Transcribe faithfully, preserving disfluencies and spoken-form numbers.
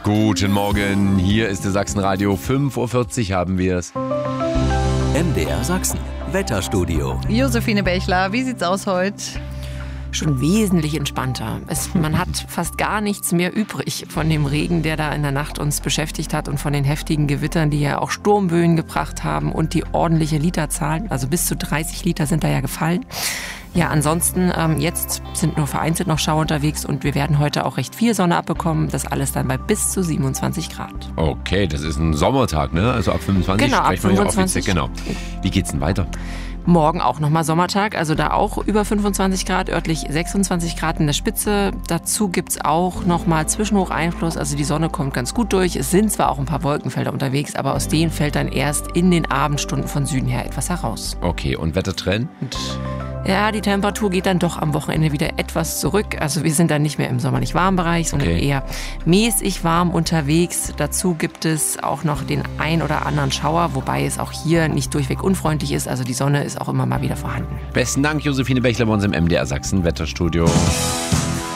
Guten Morgen, hier ist der Sachsenradio. fünf Uhr vierzig haben wir es. M D R Sachsen, Wetterstudio. Josephine Bechler, wie sieht's aus heute? Schon wesentlich entspannter. Es, man hat fast gar nichts mehr übrig von dem Regen, der da in der Nacht uns beschäftigt hat und von den heftigen Gewittern, die ja auch Sturmböen gebracht haben und die ordentliche Literzahlen. Also bis zu dreißig Liter sind da ja gefallen. Ja, ansonsten, ähm, jetzt sind nur vereinzelt noch Schauer unterwegs und wir werden heute auch recht viel Sonne abbekommen. Das alles dann bei bis zu siebenundzwanzig Grad. Okay, das ist ein Sommertag, ne? Also ab fünfundzwanzig Genau, ab fünfundzwanzig. Ja genau. Wie geht's denn weiter? Morgen auch nochmal Sommertag, also da auch über fünfundzwanzig Grad, örtlich sechsundzwanzig Grad in der Spitze. Dazu gibt's auch nochmal Zwischenhocheinfluss, also die Sonne kommt ganz gut durch. Es sind zwar auch ein paar Wolkenfelder unterwegs, aber aus denen fällt dann erst in den Abendstunden von Süden her etwas heraus. Okay, und Wettertrend? Ja, die Temperatur geht dann doch am Wochenende wieder etwas zurück. Also wir sind dann nicht mehr im sommerlich warmen Bereich, sondern Okay. eher mäßig warm unterwegs. Dazu gibt es auch noch den ein oder anderen Schauer, wobei es auch hier nicht durchweg unfreundlich ist. Also die Sonne ist auch immer mal wieder vorhanden. Besten Dank, Josephine Bechler bei uns im M D R Sachsen Wetterstudio.